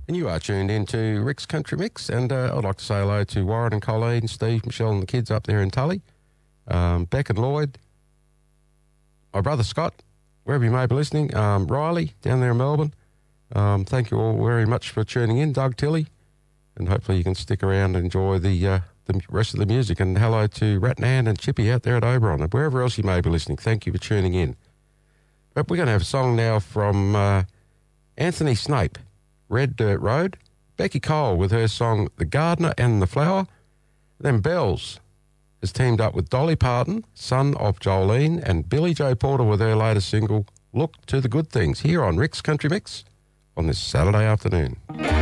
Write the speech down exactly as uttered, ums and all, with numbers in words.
And you are tuned into Rick's Country Mix, and uh, I'd like to say hello to Warren and Colleen, Steve, Michelle and the kids up there in Tully, um, Beck and Lloyd, my brother Scott, wherever you may be listening, um, Riley down there in Melbourne. Um, thank you all very much for tuning in, Doug Tilley, and hopefully you can stick around and enjoy the, uh, the rest of the music. And hello to Ratnan and Chippy out there at Oberon, and wherever else you may be listening. Thank you for tuning in. But we're going to have a song now from uh, Anthony Snape, Red Dirt Road, Becky Cole with her song The Gardener and the Flower, then Bells has teamed up with Dolly Parton, son of Jolene, and Billy Joe Porter with her latest single, Look to the Good Things, here on Rick's Country Mix on this Saturday afternoon.